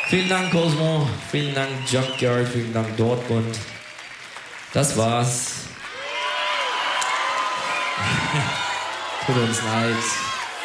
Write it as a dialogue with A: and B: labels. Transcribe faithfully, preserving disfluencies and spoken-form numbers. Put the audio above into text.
A: Vielen Dank, Cosmo. Vielen Dank, Junkyard. Vielen Dank, Dortmund. Das war's. Tut uns leid.